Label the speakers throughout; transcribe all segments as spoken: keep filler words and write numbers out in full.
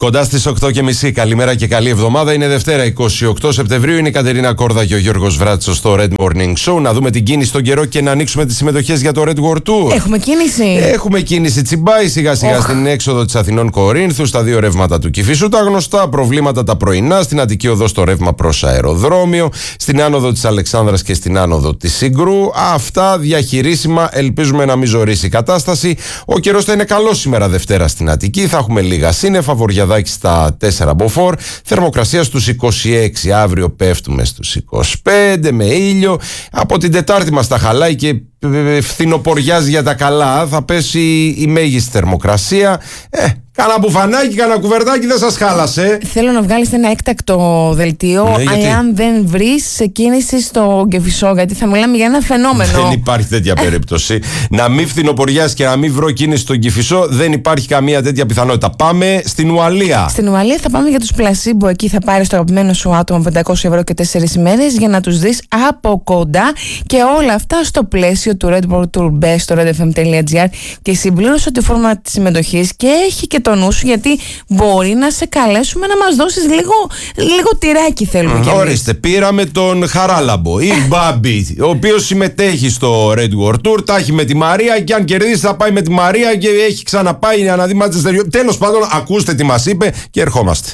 Speaker 1: Κοντά στις οκτώ και μισή. Καλημέρα και καλή εβδομάδα. Είναι Δευτέρα, εικοστή ογδόη Σεπτεμβρίου. Είναι η Κατερίνα Κόρδα και ο Γιώργος Βράτσος στο Red Morning Show. Να δούμε την κίνηση στον καιρό και να ανοίξουμε τις συμμετοχές για το Red World Tour.
Speaker 2: Έχουμε κίνηση.
Speaker 1: Έχουμε κίνηση. Τσιμπάει σιγά σιγά oh. στην έξοδο της Αθηνών Κορίνθου, στα δύο ρεύματα του Κηφισού. Τα γνωστά προβλήματα τα πρωινά. Στην Αττική Οδό στο ρεύμα προς αεροδρόμιο. Στην άνοδο της Αλεξάνδρας και στην άνοδο της Συγκρού. Αυτά διαχειρίσιμα. Ελπίζουμε να μην ζορίσει η κατάσταση. Ο καιρός θα είναι καλό σήμερα Δευτέρα στην Αττική. Θα έχουμε λίγα σύννεφα. Βορειαδάκι στα τέσσερα μποφόρ. Θερμοκρασία στους είκοσι έξι. Αύριο πέφτουμε στους είκοσι πέντε με ήλιο. Από την Τετάρτη μας τα χαλάει και φθινοποριάζει για τα καλά. Θα πέσει η μέγιστη θερμοκρασία. Ε, κάνα μπουφανάκι, κάνα κουβερτάκι δεν σας χάλασε.
Speaker 2: Θέλω να βγάλεις ένα έκτακτο δελτίο, ναι, αν δεν βρεις κίνηση στο Κηφισό, γιατί θα μιλάμε για ένα φαινόμενο.
Speaker 1: Δεν υπάρχει τέτοια περίπτωση. Να μην φθινοποριάζει και να μην βρω κίνηση στον Κηφισό, δεν υπάρχει καμία τέτοια πιθανότητα. Πάμε στην Ουαλία.
Speaker 2: Στην Ουαλία θα πάμε για τους πλασίμπο. Εκεί θα πάρεις το αγαπημένο σου άτομο πεντακόσια ευρώ και τέσσερις ημέρες για να τους δεις από κοντά, και όλα αυτά στο πλαίσιο του Red World Tour. Μπες στο redfm.gr και συμπλήρωσε τη φόρμα της συμμετοχής και έχει και το νου σου, γιατί μπορεί να σε καλέσουμε να μας δώσεις λίγο, λίγο τυράκι, θέλουμε κι εμείς.
Speaker 1: Ορίστε, πήραμε τον Χαράλαμπο ή Μπάμπη, ο οποίος συμμετέχει στο Red World Tour, τα έχει με τη Μαρία και αν κερδίσει θα πάει με τη Μαρία και έχει ξαναπάει να δει Manchester United. Τέλος πάντων, ακούστε τι μας είπε και ερχόμαστε.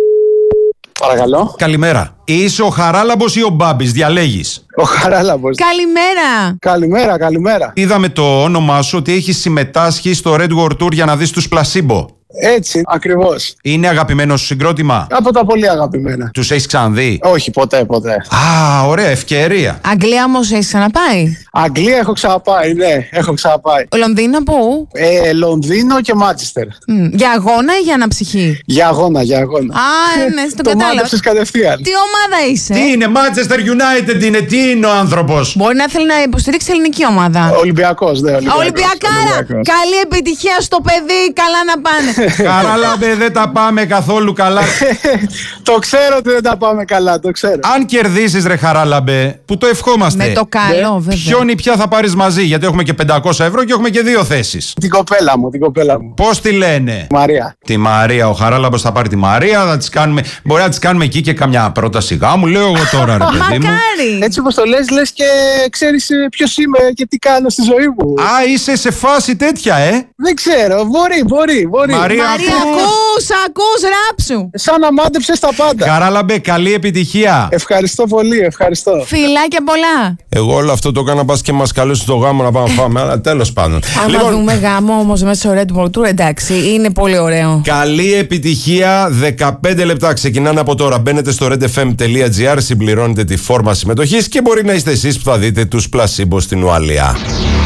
Speaker 3: Παρακαλώ.
Speaker 1: Καλημέρα. Είσαι ο Χαράλαμπος ή ο Μπάμπης, διαλέγεις?
Speaker 3: Ο Χαράλαμπος.
Speaker 2: Καλημέρα.
Speaker 3: Καλημέρα, καλημέρα.
Speaker 1: Είδαμε το όνομά σου ότι έχεις συμμετάσχει στο Red World Tour για να δεις τους πλασίμπο.
Speaker 3: Έτσι, ακριβώς.
Speaker 1: Είναι αγαπημένο σου συγκρότημα?
Speaker 3: Από τα πολύ αγαπημένα.
Speaker 1: Τους έχεις ξαναδεί?
Speaker 3: Όχι, ποτέ, ποτέ.
Speaker 1: Α, ωραία, ευκαιρία.
Speaker 2: Αγγλία όμως έχεις ξαναπάει?
Speaker 3: Αγγλία έχω ξαναπάει, ναι, έχω ξαναπάει.
Speaker 2: Λονδίνο πού?
Speaker 3: Ε, Λονδίνο και Μάντσεστερ.
Speaker 2: Mm, για αγώνα ή για αναψυχή?
Speaker 3: Για αγώνα, για αγώνα.
Speaker 2: Α, ναι, στον
Speaker 3: το
Speaker 2: κατάλαβα.
Speaker 3: μάντεψες κατευθείαν.
Speaker 2: Τι ομάδα είσαι?
Speaker 1: Τι είναι, Manchester United είναι, τι είναι ο άνθρωπος?
Speaker 2: Μπορεί να θέλει να υποστηρίξει ελληνική ομάδα.
Speaker 3: Ολυμπιακός, ναι, Ολυμπιακός.
Speaker 2: Ολυμπιακάρα!
Speaker 3: Ολυμπιακός.
Speaker 2: Καλή επιτυχία στο παιδί, καλά να πάνε.
Speaker 1: Χαράλαμπε, δεν τα πάμε καθόλου καλά.
Speaker 3: Το ξέρω ότι δεν τα πάμε καλά, το ξέρω.
Speaker 1: Αν κερδίσεις ρε Χαράλαμπε, που το ευχόμαστε,
Speaker 2: Με το καλό, βέβαια.
Speaker 1: ποιον ή ποια θα πάρεις μαζί? Γιατί έχουμε και πεντακόσια ευρώ και έχουμε και δύο θέσεις.
Speaker 3: Την κοπέλα μου, την κοπέλα μου.
Speaker 1: Πώς τη λένε?
Speaker 3: Μαρία.
Speaker 1: Τη Μαρία. Ο Χαράλαμπος θα πάρει τη Μαρία. Θα της κάνουμε, μπορεί να της κάνουμε εκεί και καμιά πρόταση γάμου. Λέω εγώ τώρα, ρε παιδί μου.
Speaker 2: Μακάρι!
Speaker 3: Έτσι όπως το λες, λες και ξέρεις ποιος είμαι και τι κάνω στη ζωή μου.
Speaker 1: Α, είσαι σε φάση τέτοια, ε!
Speaker 3: Δεν ξέρω, μπορεί, μπορεί, μπορεί.
Speaker 1: Μαρία,
Speaker 2: Μαρία, ακούς, ακούς, ράψου.
Speaker 3: Σαν να μάντεψες τα πάντα.
Speaker 1: Χαράλαμπε, καλή επιτυχία.
Speaker 3: Ευχαριστώ πολύ, ευχαριστώ.
Speaker 2: Φιλάκια πολλά.
Speaker 1: Εγώ όλο αυτό το έκανα, πας και μας καλέσει στο γάμο να πάμε να φάμε. Αλλά τέλος πάντων.
Speaker 2: Άμα δούμε γάμο όμως μέσα στο Red World Tour, εντάξει, είναι πολύ ωραίο.
Speaker 1: Καλή επιτυχία. δεκαπέντε λεπτά ξεκινάνε από τώρα. Μπαίνετε στο redfm.gr, συμπληρώνετε τη φόρμα συμμετοχής και μπορεί να είστε εσείς που θα δείτε τους πλασίμπο στην Ουαλία.